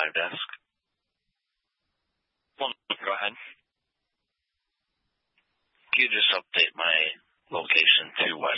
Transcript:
live desk. Well, go ahead. Can you just update my location to